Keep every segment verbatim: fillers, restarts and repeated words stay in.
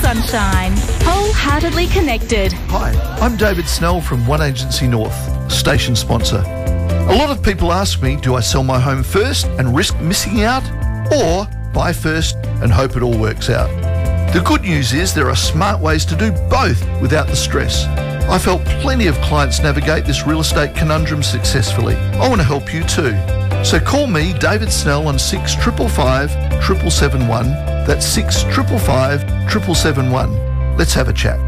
Sunshine. Wholeheartedly connected. Hi, I'm David Snell from One Agency North, station sponsor. A lot of people ask me, do I sell my home first and risk missing out, or buy first and hope it all works out? The good news is there are smart ways to do both without the stress. I've helped plenty of clients navigate this real estate conundrum successfully. I want to help you too. So call me, David Snell, on six five five, seven seven one. That's six five five, seven seven one. Let's have a chat.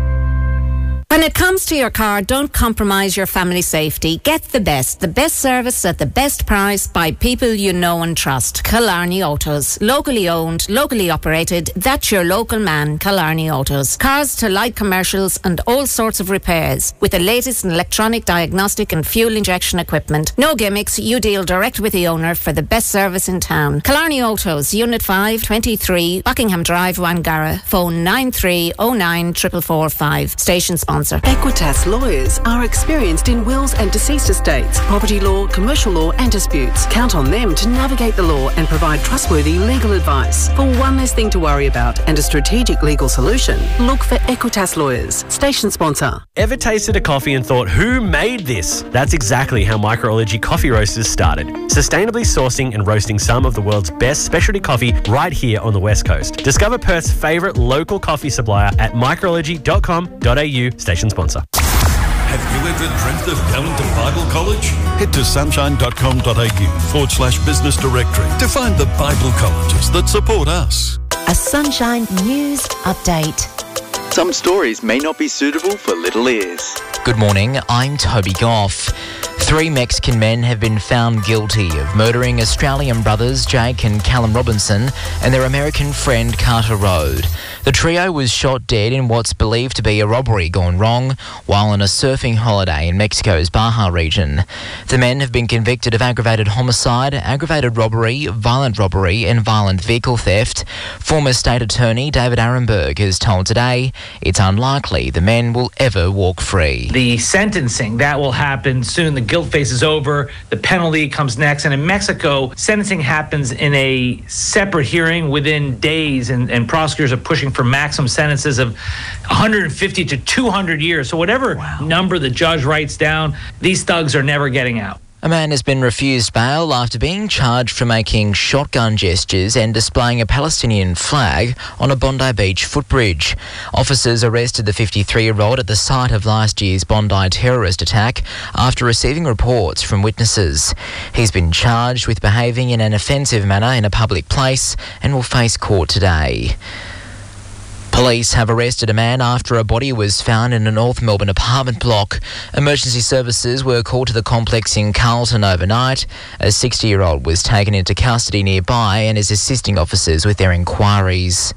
When it comes to your car, don't compromise your family safety. Get the best, the best service at the best price by people you know and trust. Killarney Autos. Locally owned, locally operated. That's your local man, Killarney Autos. Cars to light commercials and all sorts of repairs. With the latest in electronic diagnostic and fuel injection equipment. No gimmicks, you deal direct with the owner for the best service in town. Killarney Autos, Unit five, twenty-three, Buckingham Drive, Wangara. Phone nine three oh nine four four five. Station sponsor. Equitas lawyers are experienced in wills and deceased estates, property law, commercial law and disputes. Count on them to navigate the law and provide trustworthy legal advice. For one less thing to worry about and a strategic legal solution, look for Equitas lawyers. Station sponsor. Ever tasted a coffee and thought, who made this? That's exactly how Microology Coffee Roasters started. Sustainably sourcing and roasting some of the world's best specialty coffee right here on the West Coast. Discover Perth's favourite local coffee supplier at microology dot com dot a u. Station sponsor. Have you ever dreamt of going to Bible college? Head to sunshine dot com dot a u forward slash business directory to find the Bible colleges that support us. A Sunshine News Update. Some stories may not be suitable for little ears. Good morning, I'm Toby Goff. Three Mexican men have been found guilty of murdering Australian brothers Jake and Callum Robinson and their American friend Carter Road. The trio was shot dead in what's believed to be a robbery gone wrong while on a surfing holiday in Mexico's Baja region. The men have been convicted of aggravated homicide, aggravated robbery, violent robbery and violent vehicle theft. Former State Attorney David Arenberg has told Today it's unlikely the men will ever walk free. The sentencing, that will happen soon. The guilt phase is over. The penalty comes next. And in Mexico, sentencing happens in a separate hearing within days, and, and prosecutors are pushing for maximum sentences of one hundred fifty to two hundred years. So whatever wow. number the judge writes down, these thugs are never getting out. A man has been refused bail after being charged for making shotgun gestures and displaying a Palestinian flag on a Bondi Beach footbridge. Officers arrested the fifty-three-year-old at the site of last year's Bondi terrorist attack after receiving reports from witnesses. He's been charged with behaving in an offensive manner in a public place and will face court today. Police have arrested a man after a body was found in a North Melbourne apartment block. Emergency services were called to the complex in Carlton overnight. A sixty-year-old was taken into custody nearby and is assisting officers with their inquiries.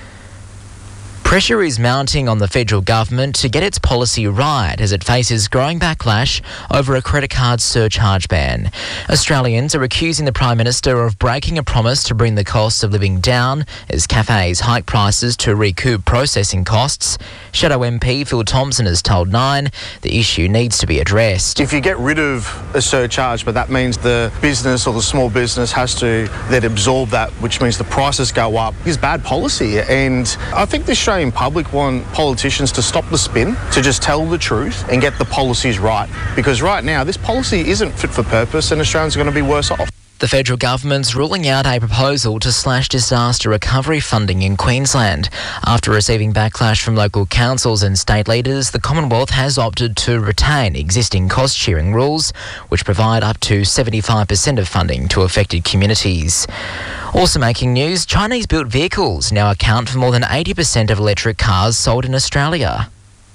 Pressure is mounting on the federal government to get its policy right as it faces growing backlash over a credit card surcharge ban. Australians are accusing the Prime Minister of breaking a promise to bring the cost of living down as cafes hike prices to recoup processing costs. Shadow M P Phil Thompson has told Nine the issue needs to be addressed. If you get rid of a surcharge, but that means the business or the small business has to then absorb that, which means the prices go up, is bad policy. And I think the Australian public want politicians to stop the spin, to just tell the truth and get the policies right. Because right now, this policy isn't fit for purpose and Australians are going to be worse off. The federal government's ruling out a proposal to slash disaster recovery funding in Queensland. After receiving backlash from local councils and state leaders, the Commonwealth has opted to retain existing cost-sharing rules, which provide up to seventy-five percent of funding to affected communities. Also making news, Chinese-built vehicles now account for more than eighty percent of electric cars sold in Australia.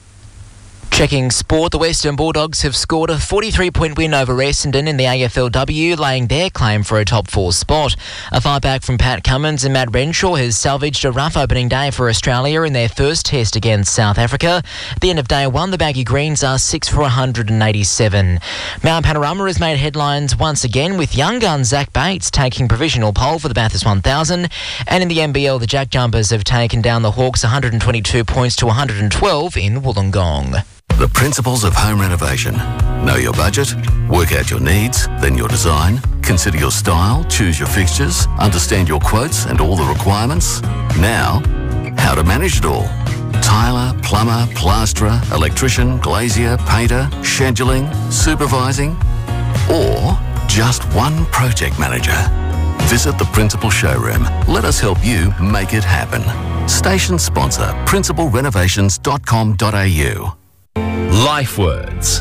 Checking sport, the Western Bulldogs have scored a forty-three point win over Essendon in the A F L W, laying their claim for a top four spot. A fight back from Pat Cummins and Matt Renshaw has salvaged a rough opening day for Australia in their first test against South Africa. At the end of day one, the Baggy Greens are six for one hundred eighty-seven. Mount Panorama has made headlines once again, with young gun Zach Bates taking provisional pole for the Bathurst one thousand. And in the N B L, the Jack Jumpers have taken down the Hawks one hundred twenty-two points to one hundred twelve in Wollongong. The principles of home renovation. Know your budget, work out your needs, then your design, consider your style, choose your fixtures, understand your quotes and all the requirements. Now, how to manage it all. Tiler, plumber, plasterer, electrician, glazier, painter, scheduling, supervising, or just one project manager? Visit the Principal Showroom. Let us help you make it happen. Station sponsor, principal renovations dot com dot a u. Life words.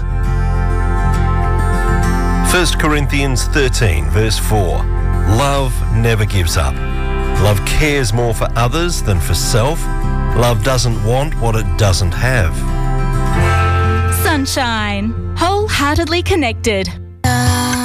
First Corinthians thirteen, verse four. Love never gives up. Love cares more for others than for self. Love doesn't want what it doesn't have. Sunshine. Wholeheartedly connected.